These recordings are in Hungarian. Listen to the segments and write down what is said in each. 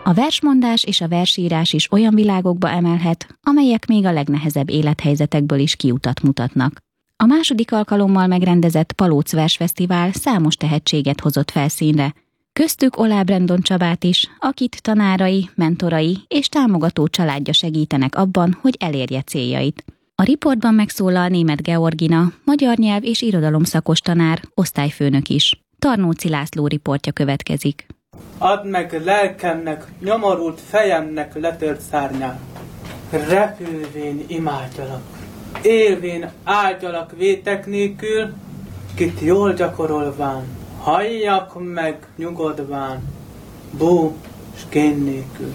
A versmondás és a versírás is olyan világokba emelhet, amelyek még a legnehezebb élethelyzetekből is kiutat mutatnak. A második alkalommal megrendezett Palóc Versfesztivál számos tehetséget hozott felszínre, köztük Oláh Brendon Csabát is, akit tanárai, mentorai és támogató családja segítenek abban, hogy elérje céljait. A riportban megszólal Németh Georgina, magyar nyelv és irodalom szakos tanár, osztályfőnök is. Tarnóci László riportja következik. Add meg lelkemnek, nyomorult fejemnek letört szárnyát. Repülvén imádjalak, élvén áldjalak vétek nélkül, kit jól gyakorolván, halljak meg nyugodván, bú s kén nélkül.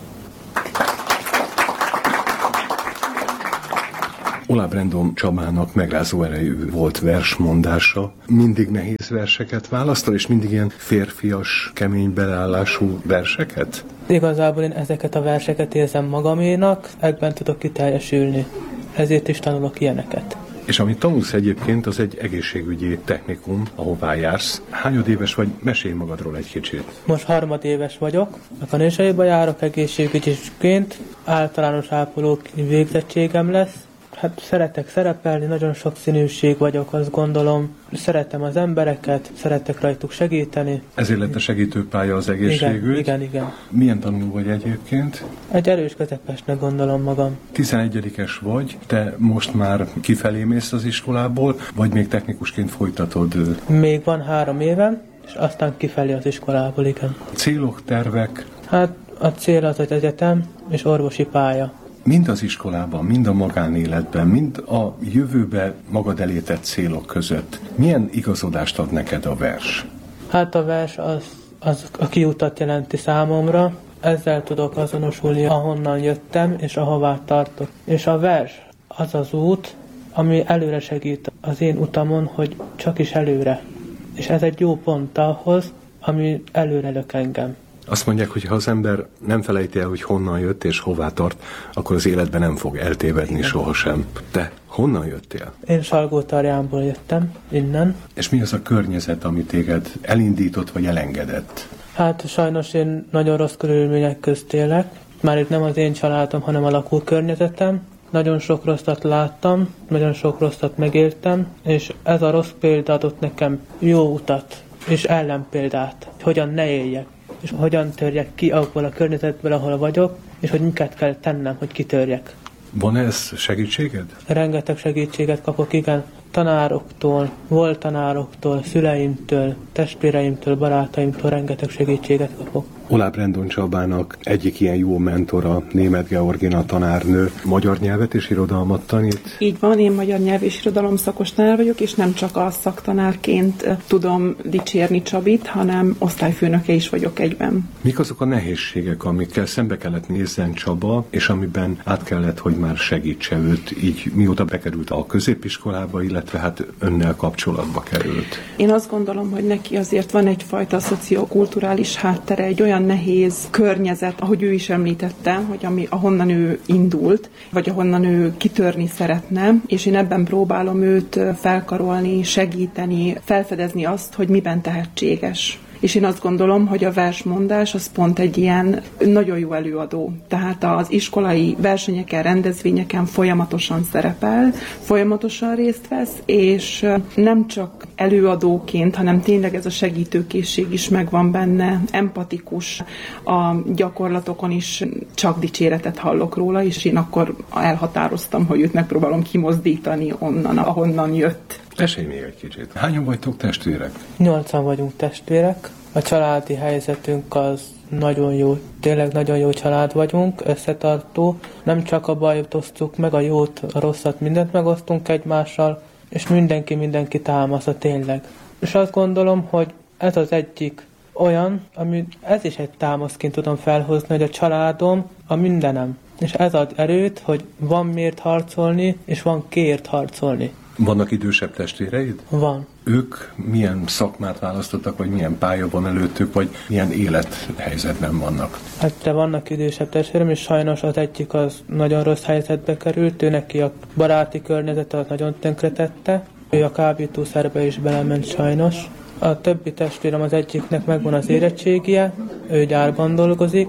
Oláh Brendon Csabának megrázó erejű volt versmondása. Mindig nehéz verseket választol, és mindig ilyen férfias, kemény beleállású verseket? Igazából én ezeket a verseket érzem magaménak, ebben tudok kiteljesülni. Ezért is tanulok ilyeneket. És amit tanulsz egyébként, az egy egészségügyi technikum, ahová jársz. Hányadéves vagy? Mesélj magadról egy kicsit. Most harmadéves vagyok. A Kanésaiba járok egészségügyisként. Általános ápoló végzettségem lesz. Hát szeretek szerepelni, nagyon sok színűség vagyok, azt gondolom. Szeretem az embereket, szeretek rajtuk segíteni. Ezért lett a segítőpálya az egészségügy? Igen. Milyen tanuló vagy egyébként? Egy erős közepesnek gondolom magam. 11-es vagy, te most már kifelé mész az iskolából, vagy még technikusként folytatod? Még van 3 évem, és aztán kifelé az iskolából, igen. Célok, tervek? Hát a cél az egyetem és orvosi pálya. Mind az iskolában, mind a magánéletben, mind a jövőbe magad elé tett célok között milyen igazodást ad neked a vers? Hát a vers az a kiutat jelenti számomra. Ezzel tudok azonosulni, ahonnan jöttem és ahová tartok. És a vers az az út, ami előre segít az én utamon, hogy csak is előre. És ez egy jó pont ahhoz, ami előre lök engem. Azt mondják, hogy ha az ember nem felejti el, hogy honnan jött és hová tart, akkor az életben nem fog eltévedni sohasem. Te honnan jöttél? Én Salgótarjánból jöttem, innen. És mi az a környezet, ami téged elindított vagy elengedett? Hát sajnos én nagyon rossz körülmények közt élek. Már itt nem az én családom, hanem a lakókörnyezetem. Nagyon sok rosszat láttam, nagyon sok rosszat megéltem, és ez a rossz példa adott nekem jó utat és ellenpéldát, hogy hogyan ne éljek, és hogyan törjek ki abból a környezetből, ahol vagyok, és hogy miket kell tennem, hogy kitörjek. Van ez segítséged? Rengeteg segítséget kapok, igen. Tanároktól, volt tanároktól, szüleimtől, testvéreimtől, barátaimtól rengeteg segítséget kapok. Oláh Brendon Csabának egyik ilyen jó mentora, Németh Georgina tanárnő, magyar nyelvet és irodalmat tanít? Így van, én magyar nyelv és irodalom szakos tanár vagyok, és nem csak a szaktanárként tudom dicsérni Csabit, hanem osztályfőnöke is vagyok egyben. Mik azok a nehézségek, amikkel szembe kellett nézzen Csaba, és amiben át kellett, hogy már segítse őt, így mióta bekerült a középiskolába, illetve hát önnel kapcsolatba került? Én azt gondolom, hogy neki azért van egyfajta szociokulturális háttere, egy olyan nehéz környezet, ahogy ő is említette, hogy ahonnan ő indult, vagy ahonnan ő kitörni szeretne, és én ebben próbálom őt felkarolni, segíteni, felfedezni azt, hogy miben tehetséges. És én azt gondolom, hogy a versmondás az pont egy ilyen nagyon jó előadó. Tehát az iskolai versenyeken, rendezvényeken folyamatosan szerepel, folyamatosan részt vesz, és nem csak előadóként, hanem tényleg ez a segítőkészség is megvan benne, empatikus, a gyakorlatokon is csak dicséretet hallok róla, és én akkor elhatároztam, hogy őt megpróbálom kimozdítani onnan, ahonnan jött. Mesélj még egy kicsit. Hányan vagytok testvérek? 8-an vagyunk testvérek. A családi helyzetünk az nagyon jó. Tényleg nagyon jó család vagyunk, összetartó. Nem csak a bajt osztjuk meg, a jót, a rosszat, mindent megosztunk egymással, és mindenki támasza tényleg. És azt gondolom, hogy ez az egyik olyan, ami ez is egy támaszként tudom felhozni, hogy a családom a mindenem. És ez ad erőt, hogy van miért harcolni, és van kiért harcolni. Vannak idősebb testvéreid? Van. Ők milyen szakmát választottak, vagy milyen pálya van előttük, vagy milyen élethelyzetben vannak? Hát de vannak idősebb testvérem, és sajnos az egyik az nagyon rossz helyzetbe került, ő neki a baráti környezete az nagyon tönkretette, ő a kábítószerbe is belement sajnos. A többi testvérem az egyiknek megvan az érettségie, ő gyárban dolgozik,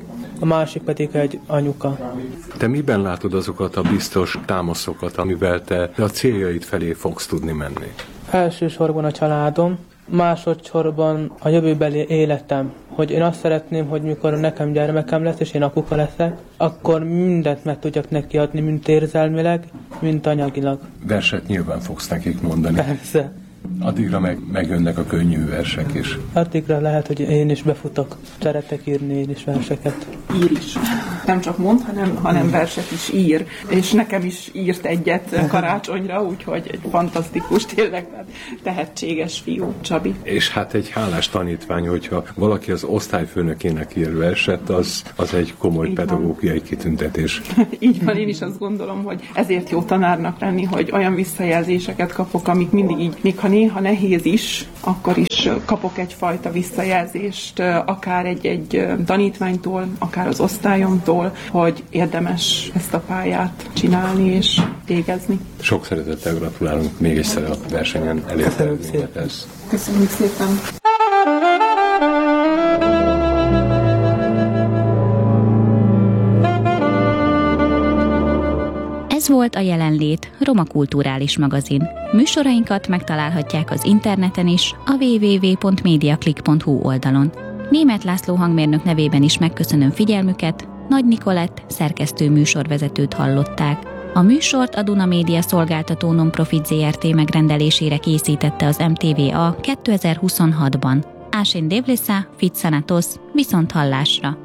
a másik pedig egy anyuka. Te miben látod azokat a biztos támaszokat, amivel te a céljaid felé fogsz tudni menni? Elsősorban a családom, másodszorban a jövőbeli életem, hogy én azt szeretném, hogy mikor nekem gyermekem lesz, és én apuka leszek, akkor mindent meg tudjak neki adni, mint érzelmileg, mint anyagilag. Verset nyilván fogsz nekik mondani. Persze. Addigra megjönnek a könnyű versek is. Addigra lehet, hogy én is befutok. Szeretek írni én is verseket. Ír is. Nem csak mond, hanem verset is ír. És nekem is írt egyet karácsonyra, úgyhogy egy fantasztikus, tényleg tehetséges fiú, Csabi. És hát egy hálás tanítvány, hogyha valaki az osztályfőnökének ír verset, az egy komoly pedagógiai kitüntetés. Így van, én is azt gondolom, hogy ezért jó tanárnak lenni, hogy olyan visszajelzéseket kapok, amik mindig így, még ha néha nehéz is, akkor is kapok egyfajta visszajelzést, akár egy tanítványtól, akár az osztályomtól, hogy érdemes ezt a pályát csinálni és végezni. Sok szeretettel gratulálunk még egyszer a versenyen elért eredményedhez. Köszönjük szépen! Ez volt a Jelenlét, Roma Kulturális Magazin. Műsorainkat megtalálhatják az interneten is, a www.mediaclick.hu oldalon. Németh László hangmérnök nevében is megköszönöm figyelmüket, Nagy Nikolett szerkesztő műsorvezetőt hallották. A műsort a Duna Média szolgáltató non-profit ZRT megrendelésére készítette az MTVA 2026-ban. Ásén Dévlésza, Fit Szanatos, viszont hallásra!